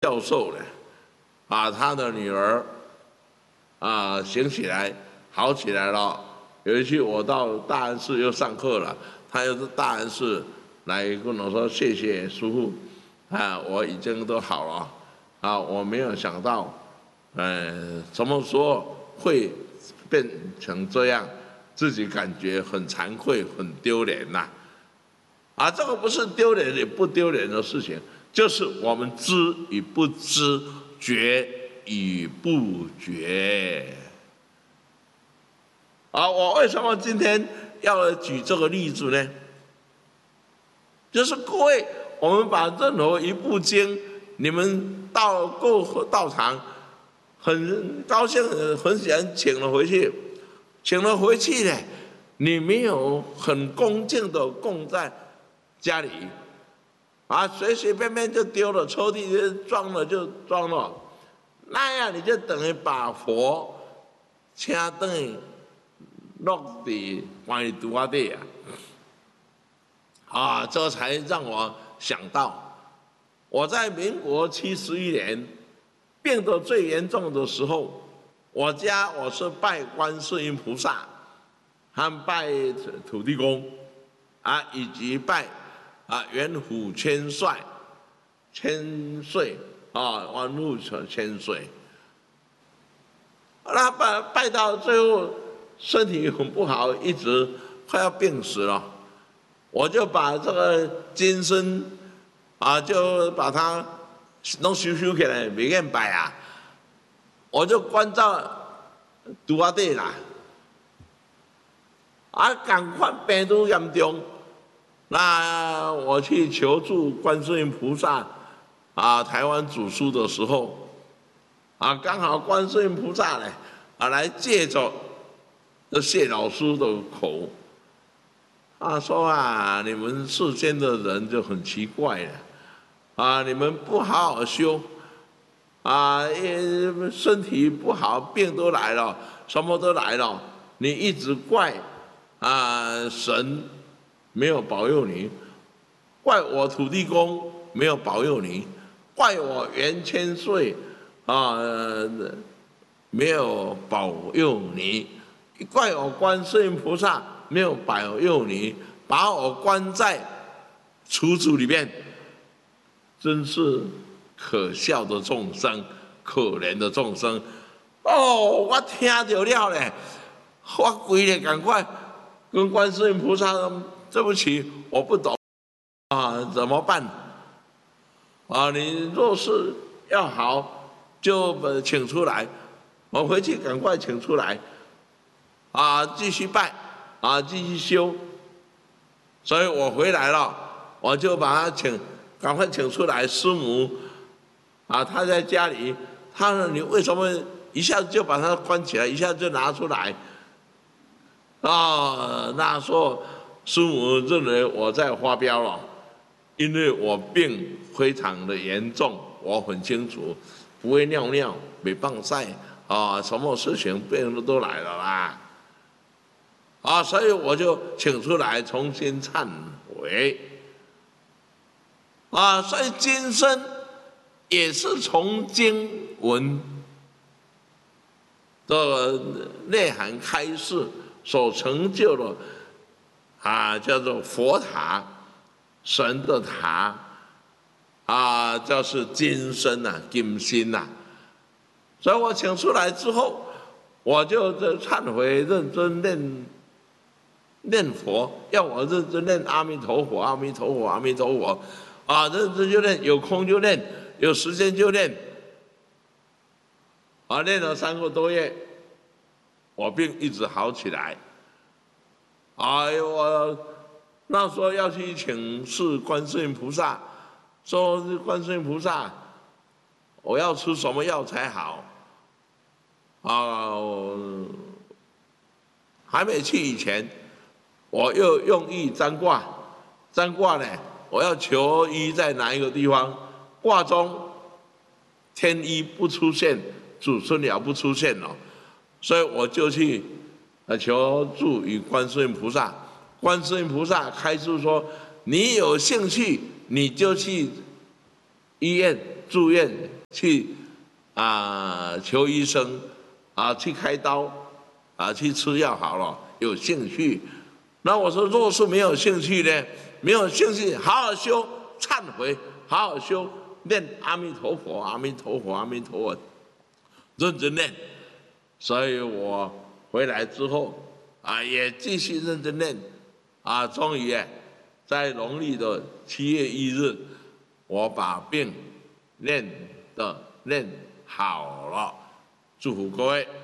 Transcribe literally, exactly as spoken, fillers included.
教授呢，啊，他的女儿啊醒起来好起来了。有一次我到大安寺又上课了，他又是大安寺来跟我说谢谢师父，啊，我已经都好了，啊，我没有想到，呃，什么时候会变成这样，自己感觉很惭愧、很丢脸呐。啊，这个不是丢脸也不丢脸的事情，就是我们知与不知，觉与不觉。啊，我为什么今天要举这个例子呢？就是各位，我们把任何一部经，你们到过道场，很高兴、很喜欢请了回去，请了回去呢，你没有很恭敬的供在家里，啊，随随便便就丢了，抽屉就装了就装了，那样你就等于把佛请等于落地关于独阿地啊，啊，这才让我想到，我在民国七十一年病得最严重的时候，我家我是拜观世音菩萨，和拜土地公，啊，以及拜啊元虎千岁，千岁啊，元虎千岁。那拜拜到最后，身体很不好，一直快要病死了。我就把这个金身啊，就把它弄收收起来，袂愿拜啊。我就关照拄啊底啦，啊，赶快病都严重，那我去求助观世音菩萨啊，台湾主书的时候，啊，刚好观世音菩萨呢，啊，来借着谢老师的口。他说啊，你们世间的人就很奇怪了，啊，你们不好好修，啊，身体不好，病都来了，什么都来了，你一直怪啊神没有保佑你，怪我土地公没有保佑你，怪我元千岁啊没有保佑你，怪我观世音菩萨没有保佑你，把我关在厨子里面，真是可笑的众生，可怜的众生。哦，我听到了嘞，我跪了，赶快跟观世音菩萨说：“对不起，我不懂啊，怎么办？啊，你若是要好，就请出来，我回去赶快请出来，啊，继续拜。”啊，继续修，所以我回来了，我就把他请，赶快请出来。师母，啊，他在家里，他说你为什么一下子就把他关起来，一下子就拿出来？啊，那时候师母认为我在发飙了，因为我病非常的严重，我很清楚，不会尿尿，没棒晒，啊，什么事情病都来了啦。啊，所以我就请出来重新忏悔。啊，所以今生也是从经文的内涵开示所成就的啊，叫做佛塔，神的塔啊，就是今生呐、啊，今心呐、啊。所以我请出来之后，我就这忏悔，认真念。念佛，要我认真念阿弥陀佛，阿弥陀佛，阿弥陀佛，啊，认真就念，有空就念，有时间就念，啊，念了三个多月，我病一直好起来。哎呦，我那时候要去请示观世音菩萨，说观世音菩萨，我要吃什么药才好？啊，还没去以前。我又用意占卦，占卦呢，我要求医在哪一个地方？卦中天医不出现，祖孙爻不出现了，所以我就去求助于观世音菩萨。观世音菩萨开示说：你有兴趣，你就去医院住院去啊、求医生啊去开刀啊去吃药好了，有兴趣。那我说，若是没有兴趣呢？没有兴趣，好好修忏悔，好好修念阿弥陀佛，阿弥陀佛，阿弥陀佛，认真念。所以我回来之后啊，也继续认真念啊，终于在农历的七月一日，我把病念的念好了。祝福各位。